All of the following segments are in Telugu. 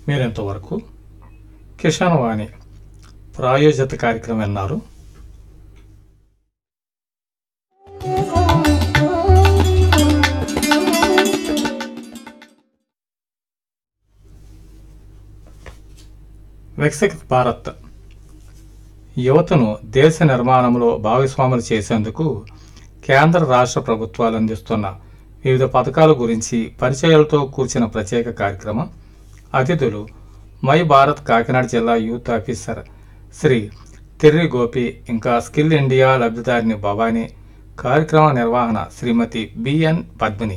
మీరింతవరకు కిసాన్ వాణి ప్రాయోజిత కార్యక్రమం విన్నారు. వికసిత్ భారత్ యువతను దేశ నిర్మాణంలో భాగస్వాములు చేసేందుకు కేంద్ర రాష్ట్ర ప్రభుత్వాలు అందిస్తున్న వివిధ పథకాల గురించి పరిచయాలతో కూర్చిన ప్రత్యేక కార్యక్రమం. అతిథులు మై భారత్ కాకినాడ జిల్లా యూత్ ఆఫీసర్ శ్రీ తిర్రి గోపి, ఇంకా స్కిల్ ఇండియా లబ్ధిదారిని భవానీ. కార్యక్రమ నిర్వహణ శ్రీమతి బిఎన్ పద్మిని.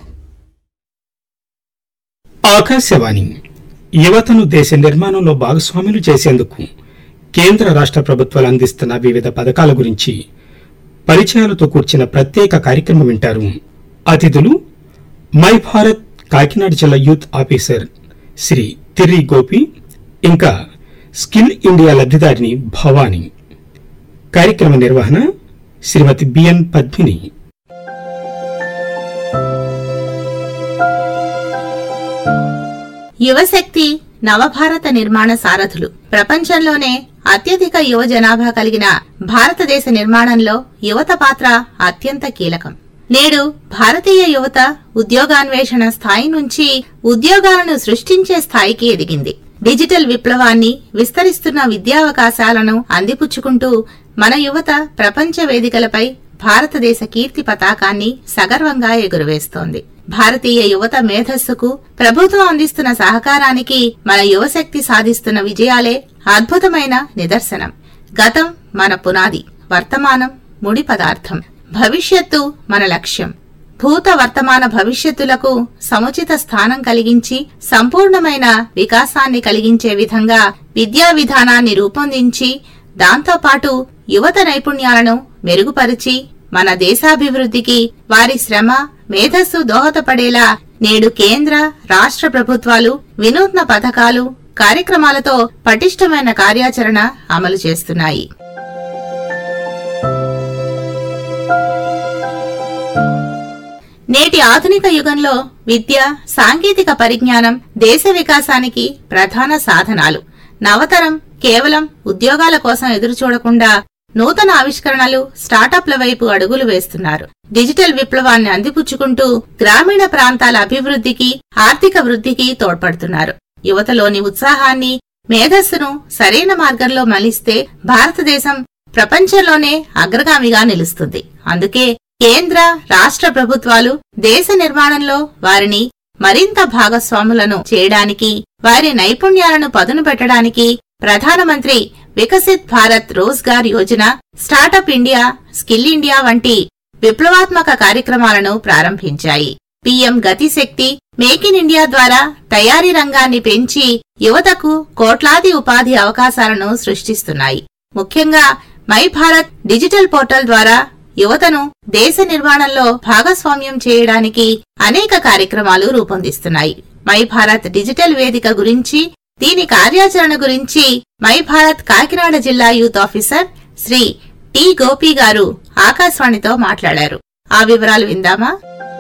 ఆకాశవాణి యువతను దేశ నిర్మాణంలో భాగస్వాములు చేసేందుకు కేంద్ర రాష్ట్ర ప్రభుత్వాలు అందిస్తున్న వివిధ పథకాల గురించి పరిచయాలతో కూర్చిన ప్రత్యేక కార్యక్రమం వింటారు. అతిథులు మై భారత్ కాకినాడ జిల్లా యూత్ ఆఫీసర్ శ్రీ తిర్రి గోపి, ఇంకా స్కిల్ ఇండియా లబ్ధిదారిని భవానీ. కార్యక్రమ నిర్వహణ శ్రీమతి బిఎన్ పద్మిని. యువశక్తి నవభారత నిర్మాణ సారథులు. ప్రపంచంలోనే అత్యధిక యువ జనాభా కలిగిన భారతదేశ నిర్మాణంలో యువత పాత్ర అత్యంత కీలకం. నేడు భారతీయ యువత ఉద్యోగాన్వేషణ స్థాయి నుంచి ఉద్యోగాలను సృష్టించే స్థాయికి ఎదిగింది. డిజిటల్ విప్లవాన్ని, విస్తరిస్తున్న విద్యావకాశాలను అందిపుచ్చుకుంటూ మన యువత ప్రపంచ వేదికలపై భారతదేశ కీర్తి పతాకాన్ని సగర్వంగా ఎగురవేస్తోంది. భారతీయ యువత మేధస్సుకు ప్రభుత్వం అందిస్తున్న సహకారానికి మన యువశక్తి సాధిస్తున్న విజయాలే అద్భుతమైన నిదర్శనం. గతం మన పునాది, వర్తమానం ముడి పదార్థం, భవిష్యత్తు మన లక్ష్యం. భూత వర్తమాన భవిష్యత్తులకు సముచిత స్థానం కలిగించి సంపూర్ణమైన వికాసాన్ని కలిగించే విధంగా విద్యా విధానాన్ని రూపొందించి దాంతోపాటు యువత నైపుణ్యాలను మెరుగుపరిచి మన దేశాభివృద్ధికి వారి శ్రమ, మేధస్సు దోహదపడేలా నేడు కేంద్ర, రాష్ట్ర ప్రభుత్వాలు వినూత్న పథకాలు, కార్యక్రమాలతో పటిష్టమైన కార్యాచరణ అమలు చేస్తున్నాయి. నేటి ఆధునిక యుగంలో విద్య, సాంకేతిక పరిజ్ఞానం దేశ వికాసానికి ప్రధాన సాధనాలు. నవతరం కేవలం ఉద్యోగాల కోసం ఎదురుచూడకుండా నూతన ఆవిష్కరణలు, స్టార్టప్ల వైపు అడుగులు వేస్తున్నారు. డిజిటల్ విప్లవాన్ని అందిపుచ్చుకుంటూ గ్రామీణ ప్రాంతాల అభివృద్ధికి, ఆర్థిక వృద్ధికి తోడ్పడుతున్నారు. యువతలోని ఉత్సాహాన్ని, మేధస్సును సరైన మార్గంలో మలిస్తే భారతదేశం ప్రపంచంలోనే అగ్రగామిగా నిలుస్తుంది. అందుకే కేంద్ర, రాష్ట్ర ప్రభుత్వాలు దేశ నిర్మాణంలో వారిని మరింత భాగస్వాములను చేయడానికి, వారి నైపుణ్యాలను పదును పెట్టడానికి ప్రధానమంత్రి Viksit Bharat Rozgar Yojana, startup India, skill India వంటి విప్లవాత్మక కార్యక్రమాలను ప్రారంభించాయి. PM Gatishakti, make in India ద్వారా తయారీ రంగాన్ని పెంచి యువతకు కోట్లాది ఉపాధి అవకాశాలను సృష్టిస్తున్నాయి. ముఖ్యంగా మై భారత్ డిజిటల్ పోర్టల్ ద్వారా యువతను దేశ నిర్మాణంలో భాగస్వామ్యం చేయడానికి అనేక కార్యక్రమాలు రూపొందిస్తున్నాయి. మై భారత్ డిజిటల్ వేదిక గురించి, దీని కార్యాచరణ గురించి మై భారత్ కాకినాడ జిల్లా youth officer Shri T Gopi గారు ఆకాశవాణితో మాట్లాడారు. ఆ వివరాలు విందామా?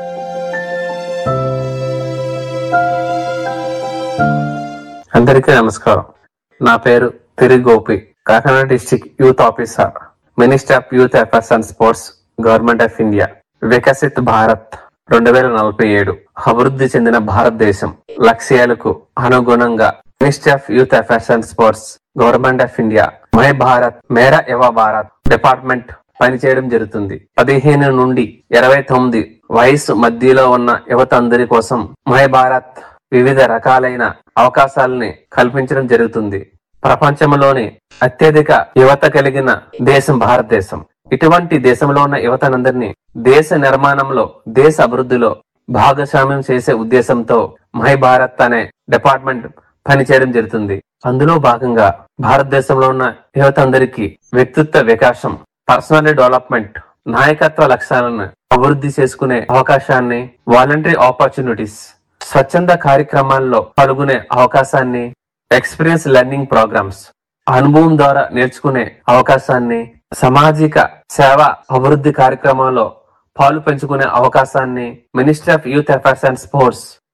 అందరికీ నమస్కారం. నా పేరు తిరి Gopi, Kakinada district youth officer, minister of youth affairs and sports, government of India. Viksit Bharat 2047 అభివృద్ధి చెందిన భారతదేశం లక్ష్యాలకు అనుగుణంగా ministry of youth affairs and sports, government of India, my Bharat మేరా యువ భారత్ డిపార్ట్మెంట్ పనిచేయడం జరుగుతుంది. 15 నుండి 29 వయసు మధ్యలో ఉన్న యువత అందరి కోసం మై భారత్ వివిధ రకాలైన అవకాశాలని కల్పించడం జరుగుతుంది. ప్రపంచంలోని అత్యధిక యువత కలిగిన దేశం భారతదేశం. ఇటువంటి దేశంలో ఉన్న యువతనందరినీ దేశ నిర్మాణంలో, దేశ అభివృద్ధిలో భాగస్వామ్యం చేసే ఉద్దేశంతో మై భారత్ అనే డిపార్ట్మెంట్ పనిచేయడం జరుగుతుంది. అందులో భాగంగా భారతదేశంలో ఉన్న యువత అందరికీ వ్యక్తిత్వ వికాసం, పర్సనాలిటీ డెవలప్మెంట్, నాయకత్వ లక్ష్యాలను అభివృద్ధి చేసుకునే అవకాశాన్ని, వాలంటరీ ఆపర్చునిటీస్, స్వచ్ఛంద కార్యక్రమాల్లో పాల్గొనే అవకాశాన్ని, ఎక్స్పీరియన్స్ లెర్నింగ్ ప్రోగ్రామ్స్, అనుభవం ద్వారా నేర్చుకునే అవకాశాన్ని, సామాజిక సేవ అభివృద్ధి కార్యక్రమాల్లో పాలు పెంచుకునే అవకాశాన్ని ministry of youth affairs and sports,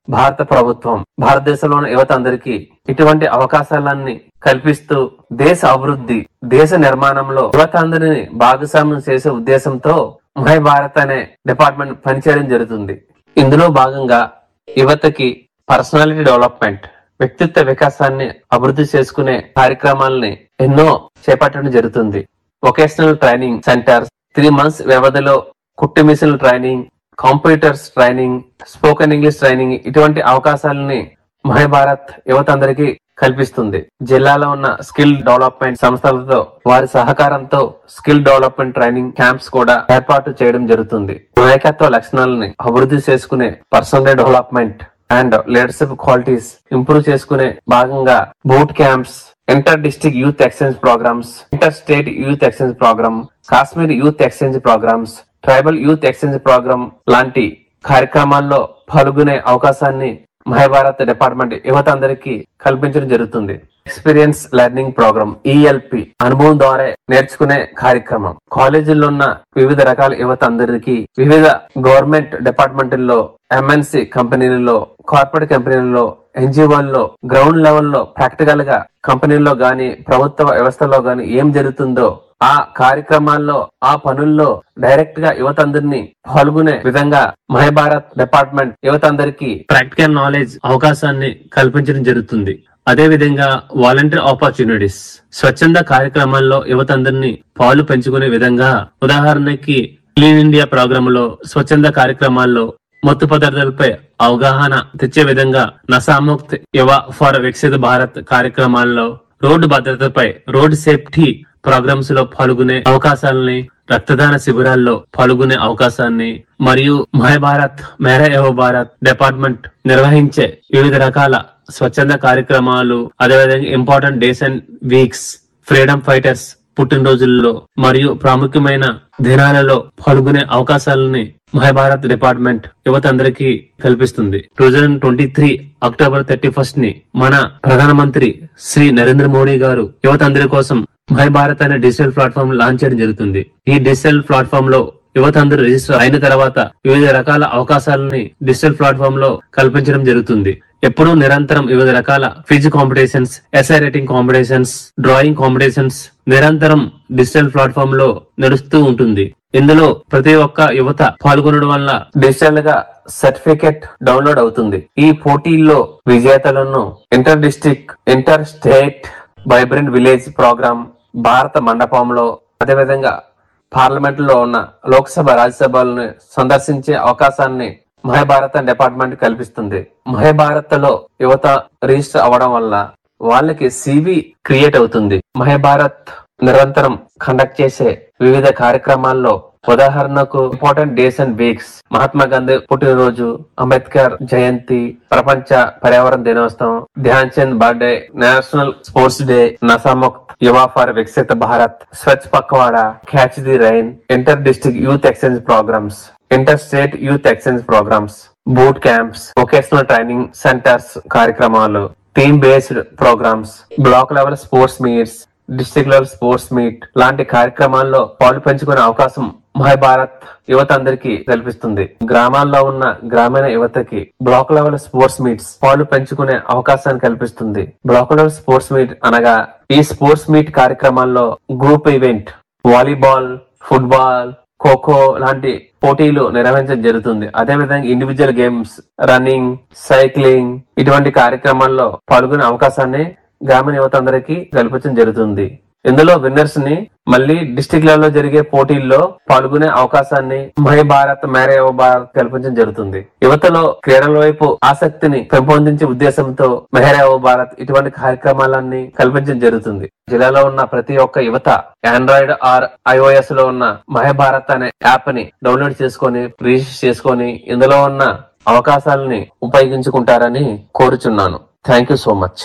భారత ప్రభుత్వం భారతదేశంలో ఉన్న యువత అందరికీ ఇటువంటి అవకాశాలన్నీ కల్పిస్తూ దేశ అభివృద్ధి, దేశ నిర్మాణంలో యువత అందరిని భాగస్వామ్యం చేసే ఉద్దేశంతో మై భారత్ అనే డిపార్ట్మెంట్ పనిచేయడం జరుగుతుంది. ఇందులో భాగంగా యువతకి పర్సనాలిటీ డెవలప్మెంట్, వ్యక్తిత్వ వికాసాన్ని అభివృద్ధి చేసుకునే కార్యక్రమాలని ఎన్నో చేపట్టడం జరుగుతుంది. వొకేషనల్ ట్రైనింగ్ సెంటర్స్, 3 months వ్యవధిలో కుట్టు మిషన్ల training, computers training, spoken English training, ఇటువంటి అవకాశాలని మహాభారత్ యువత అందరికీ కల్పిస్తుంది. జిల్లాలో ఉన్న స్కిల్ డెవలప్మెంట్ సంస్థలతో వారి సహకారంతో స్కిల్ డెవలప్మెంట్ ట్రైనింగ్ క్యాంప్స్ కూడా ఏర్పాటు చేయడం జరుగుతుంది. నాయకత్వ లక్షణాలని అభివృద్ధి చేసుకునే personal development and leadership qualities improve చేసుకునే భాగంగా boot camps, inter district youth exchange programmes, inter state youth exchange programme, Kashmir youth exchange programmes, tribal youth exchange programme లాంటి కార్యక్రమాల్లో పాల్గొనే అవకాశాన్ని మహాభారత్ డిపార్ట్మెంట్ యువత అందరికీ కల్పించడం జరుగుతుంది. ఎక్స్పీరియన్స్ లెర్నింగ్ ప్రోగ్రామ్, ELP, అనుభవం ద్వారా నేర్చుకునే కార్యక్రమం. కాలేజీల్లో ఉన్న వివిధ రకాల యువత అందరికీ వివిధ గవర్నమెంట్ డిపార్ట్మెంట్లో, MNC కంపెనీలలో, కార్పొరేట్ కంపెనీలలో, NGOల్లో గ్రౌండ్ లెవెల్లో ప్రాక్టికల్ గా కంపెనీల్లో గాని ప్రభుత్వ వ్యవస్థలో గాని ఏం జరుగుతుందో ఆ కార్యక్రమాల్లో, ఆ పనుల్లో డైరెక్ట్ గా యువత అందరినీ పాల్గొనే విధంగా మహాభారత్ డిపార్ట్మెంట్ యువత అందరికీ ప్రాక్టికల్ నాలెడ్జ్ అవకాశాన్ని కల్పించడం జరుగుతుంది. అదే విధంగా వాలంటీర్ ఆపర్చునిటీస్, స్వచ్ఛంద కార్యక్రమాల్లో యువత అందరినీ పాలు పెంచుకునే విధంగా, ఉదాహరణకి క్లీన్ ఇండియా ప్రోగ్రామ్ లో, స్వచ్ఛంద కార్యక్రమాల్లో మత్తు పదార్థాలపై అవగాహన తెచ్చే విధంగా నశాముక్త్ యువ ఫర్ వికసిత భారత్ కార్యక్రమాల్లో, రోడ్డు భద్రతపై, రోడ్ సేఫ్టీ ప్రోగ్రామ్స్ లో పాల్గొనే అవకాశాలని, రక్తదాన శిబిరాల్లో పాల్గొనే అవకాశాన్ని మరియు మహాభారత్ మేరా యువ భారత్ డిపార్ట్మెంట్ నిర్వహించే వివిధ రకాల స్వచ్ఛంద కార్యక్రమాలు, అదేవిధంగా important days and weeks, freedom fighters పుట్టినరోజుల్లో మరియు ప్రాముఖ్యమైన దినాలలో పాల్గొనే అవకాశాలని మహాభారత్ డిపార్ట్మెంట్ యువత అందరికీ కల్పిస్తుంది. 2023 అక్టోబర్ 31 ని మన ప్రధానమంత్రి శ్రీ నరేంద్ర మోడీ గారు యువత అందరి కోసం మహాభారత్ అనే డిజిటల్ ప్లాట్ఫామ్ లాంచ్ చేయడం జరుగుతుంది. ఈ డిజిటల్ ప్లాట్ఫామ్ లో యువత అందరూ రిజిస్టర్ అయిన తర్వాత వివిధ రకాల అవకాశాలని డిజిటల్ ప్లాట్ఫామ్ లో కల్పించడం జరుగుతుంది. ఎప్పుడూ నిరంతరం వివిధ రకాల quiz competitions, essay writing competitions, drawing competitions నిరంతరం డిజిటల్ ప్లాట్ఫామ్ లో నడుస్తూ ఉంటుంది. ఇందులో ప్రతి ఒక్క యువత పాల్గొనడం వల్ల డిజిటల్ గా సర్టిఫికెట్ డౌన్లోడ్ అవుతుంది. ఈ పోటీల్లో విజేతలను inter district, inter state vibrant village programme, భారత మండపంలో, అదేవిధంగా పార్లమెంట్ లో ఉన్న లోక్సభ, రాజ్యసభలను సందర్శించే అవకాశాన్ని మహాభారత్ డిపార్ట్మెంట్ కల్పిస్తుంది. మహాభారత్ లో యువత రిజిస్టర్ అవ్వడం వల్ల వాళ్ళకి CV క్రియేట్ అవుతుంది. మహాభారత్ నిరంతరం కండక్ట్ చేసే వివిధ కార్యక్రమాల్లో, ఉదాహరణకు important days and weeks, Mahatma Gandhi పుట్టినరోజు, అంబేద్కర్ జయంతి, ప్రపంచ పర్యావరణ దినోత్సవం, Dhyan Chand birthday, national sports day, నశాముక్త్ యువ ఫర్ వికసిత భారత్, స్వచ్ఛ Pakhwada, catch the rain, inter district youth exchange programmes, inter state youth exchange programmes, boot camps, vocational training centres కార్యక్రమాలు, team based programmes, block level sports meets, district level sports meet లాంటి కార్యక్రమాల్లో పాలు పంచుకునే అవకాశం మహాభారత్ యువత అందరికీ కల్పిస్తుంది. గ్రామాల్లో ఉన్న గ్రామీణ యువతకి బ్లాక్ లెవెల్ స్పోర్ట్స్ మీట్స్ పాలు పెంచుకునే అవకాశాన్ని కల్పిస్తుంది. బ్లాక్ లెవెల్ స్పోర్ట్స్ మీట్ అనగా ఈ స్పోర్ట్స్ మీట్ కార్యక్రమాల్లో group event, volleyball, football, kho kho లాంటి పోటీలు నిర్వహించడం జరుగుతుంది. అదే విధంగా ఇండివిజువల్ గేమ్స్, రన్నింగ్, సైక్లింగ్ ఇటువంటి కార్యక్రమాల్లో పాల్గొనే అవకాశాన్ని గ్రామీణ యువత అందరికీ కల్పించడం జరుగుతుంది. ఇందులో విన్నర్స్ ని మళ్ళీ డిస్ట్రిక్ట్ లెవెల్ లో జరిగే పోటీల్లో పాల్గొనే అవకాశాన్ని మహాభారత్ మేరా యువ భారత్ కల్పించడం జరుగుతుంది. యువతలో క్రీడల వైపు ఆసక్తిని పెంపొందించే ఉద్దేశంతో మేరా యువ భారత్ ఇటువంటి కార్యక్రమాలన్నీ కల్పించడం జరుగుతుంది. జిల్లాలో ఉన్న ప్రతి ఒక్క యువత ఆండ్రాయిడ్ ఆర్ iOS లో ఉన్న మహాభారత్ అనే యాప్ ని డౌన్లోడ్ చేసుకొని, రిజిస్టర్ చేసుకొని ఇందులో ఉన్న అవకాశాలని ఉపయోగించుకుంటారని కోరుచున్నాను. Thank you so much.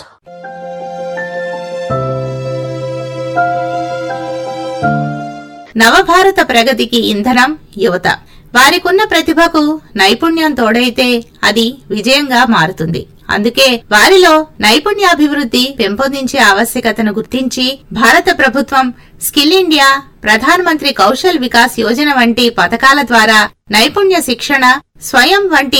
నవభారత ప్రగతికి ఇంధనం యువత. వారికున్న ప్రతిభకు నైపుణ్యం తోడైతే అది విజయంగా మారుతుంది. అందుకే వారిలో నైపుణ్యాభివృద్ధి పెంపొందించే ఆవశ్యకతను గుర్తించి భారత ప్రభుత్వం స్కిల్ ఇండియా, ప్రధాన్ మంత్రి కౌశల్ వికాస్ యోజన వంటి పథకాల ద్వారా నైపుణ్య శిక్షణ, స్వయం వంటి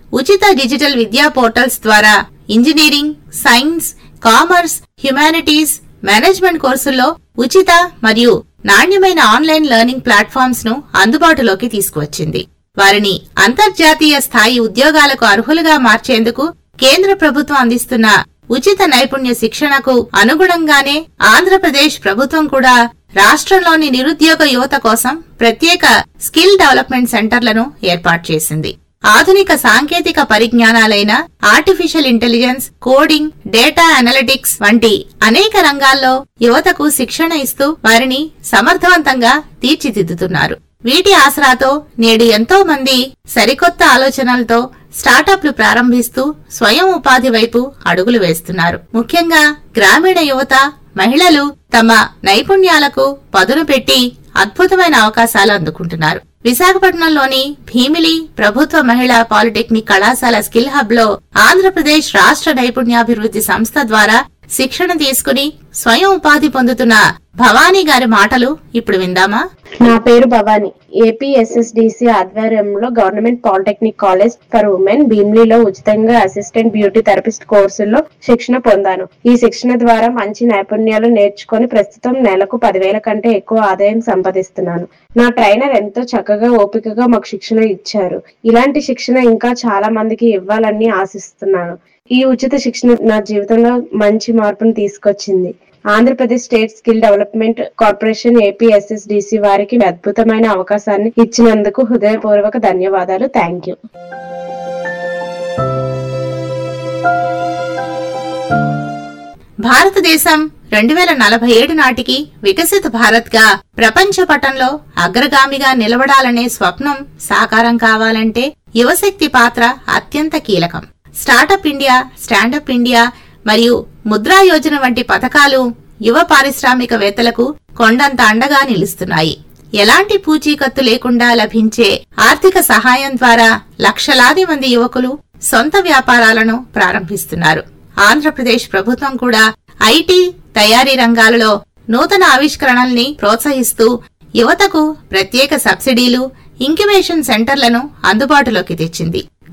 ఉచిత డిజిటల్ విద్యా పోర్టల్స్ ద్వారా engineering, science, commerce, humanities, management కోర్సుల్లో ఉచిత మరియు నాణ్యమైన ఆన్లైన్ లెర్నింగ్ ప్లాట్ఫామ్స్ ను అందుబాటులోకి తీసుకువచ్చింది. వారిని అంతర్జాతీయ స్థాయి ఉద్యోగాలకు అర్హులుగా మార్చేందుకు కేంద్ర ప్రభుత్వం అందిస్తున్న ఉచిత నైపుణ్య శిక్షణకు అనుగుణంగానే ఆంధ్రప్రదేశ్ ప్రభుత్వం కూడా రాష్ట్రంలోని నిరుద్యోగ యువత కోసం ప్రత్యేక స్కిల్ డెవలప్మెంట్ సెంటర్లను ఏర్పాటు చేసింది. ఆధునిక సాంకేతిక పరిజ్ఞానాలైన artificial intelligence, coding, data analytics వంటి అనేక రంగాల్లో యువతకు శిక్షణ ఇస్తూ వారిని సమర్థవంతంగా తీర్చిదిద్దుతున్నారు. వీటి ఆసరాతో నేడు ఎంతో మంది సరికొత్త ఆలోచనలతో స్టార్టప్లు ప్రారంభిస్తూ స్వయం ఉపాధి వైపు అడుగులు వేస్తున్నారు. ముఖ్యంగా గ్రామీణ యువత, మహిళలు తమ నైపుణ్యాలకు పదును పెట్టి అద్భుతమైన అవకాశాలు అందుకుంటున్నారు. విశాఖపట్నంలోని భీమిలి ప్రభుత్వ మహిళా పాలిటెక్నిక్ కళాశాల స్కిల్ హబ్ లో ఆంధ్రప్రదేశ్ రాష్ట్ర నైపుణ్యాభివృద్ధి సంస్థ ద్వారా శిక్షణ తీసుకుని స్వయం ఉపాధి పొందుతున్న భవానీ గారి మాటలు ఇప్పుడు విందామా? నా పేరు భవానీ. ఏపీఎస్ఎస్డిసి ఆధ్వర్యంలో government polytechnic college for women భీమ్లీలో ఉచితంగా అసిస్టెంట్ బ్యూటీ థెరపిస్ట్ కోర్సుల్లో శిక్షణ పొందాను. ఈ శిక్షణ ద్వారా మంచి నైపుణ్యాలు నేర్చుకొని ప్రస్తుతం నెలకు 10,000 కంటే ఎక్కువ ఆదాయం సంపాదిస్తున్నాను. నా ట్రైనర్ ఎంతో చక్కగా ఓపికగా మాకు శిక్షణ ఇచ్చారు. ఇలాంటి శిక్షణ ఇంకా చాలా మందికి ఇవ్వాలని ఆశిస్తున్నాను. ఈ ఉచిత శిక్షణ నా జీవితంలో మంచి మార్పును తీసుకొచ్చింది. Andhra Pradesh state skill development corporation APSSDC వారికి అద్భుతమైన అవకాశాన్ని ఇచ్చినందుకు హృదయపూర్వక ధన్యవాదాలు. Thank you. భారతదేశం 2047 నాటికి వికసిత భారత్ గా ప్రపంచ పటంలో అగ్రగామిగా నిలబడాలనే స్వప్నం సాకారం కావాలంటే యువశక్తి పాత్ర అత్యంత కీలకం. స్టార్టప్ ఇండియా, స్టాండప్ ఇండియా మరియు ముద్రా యోజన వంటి పథకాలు యువ పారిశ్రామికవేత్తలకు కొండంత అండగా నిలుస్తున్నాయి. ఎలాంటి పూచీకత్తు లేకుండా లభించే ఆర్థిక సహాయం ద్వారా లక్షలాది మంది యువకులు సొంత వ్యాపారాలను ప్రారంభిస్తున్నారు. ఆంధ్రప్రదేశ్ ప్రభుత్వం కూడా ఐటీ, తయారీ రంగాలలో నూతన ఆవిష్కరణల్ని ప్రోత్సహిస్తూ యువతకు ప్రత్యేక సబ్సిడీలు, ఇంక్యుబేషన్ సెంటర్లను అందుబాటులోకి తెచ్చింది.